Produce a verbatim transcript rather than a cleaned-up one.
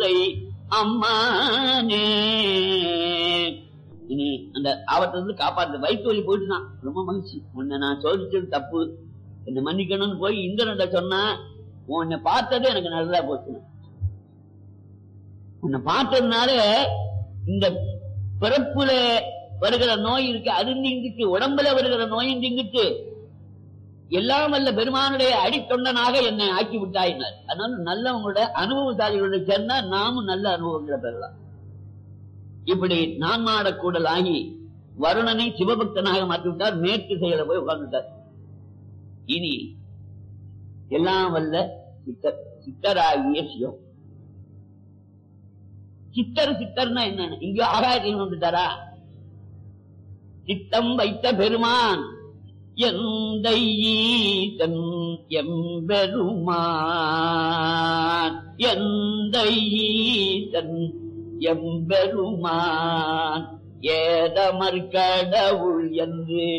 உரை அம்மானே. இனி அந்த ஆபத்திலிருந்து காப்பாத்து வயிற்று வலி போயிட்டுதான் ரொம்ப மகிழ்ச்சி. உன்னை நான் சோதிச்சது தப்பு, என்ன மன்னிக்கணும்னு போய் இந்திரன்ட சொன்னா, உன்னை பார்த்ததே எனக்கு நல்லதா போச்சு. உன்னை பார்த்ததுனால இந்த பிறப்புல வருகிற நோய் இருக்கு, அது நீங்கிட்டு, உடம்புல வருகிற நோயும் நீங்கிட்டு, எல்லாம் வல்ல பெருமானுடைய அடித்தொண்டனாக என்னை ஆக்கி விட்டாயினார். அதனால நல்லவங்களோட அனுபவசாலிகளோட சேர்ந்தா நாமும் நல்ல அனுபவங்களை பெறலாம். இப்படி நான் மாடக்கூடல் ஆகி வருணனை சிவபக்தனாக மாற்றிவிட்டார். மேற்கு செயல போய் உட்கார்ந்துட்டார். இனி எல்லாம் வல்ல சித்தர், சித்தராகிய சிவம். சித்தர் சித்தர்னா என்ன? இங்க ஆகாயத்தில் வந்துட்டாரா? சித்தம் வைத்த பெருமான் எந்தை ஈசன் எம்பெருமான், எந்தை ஈசன் எம்பெருமான் ஏதமர் கடவுள் என்று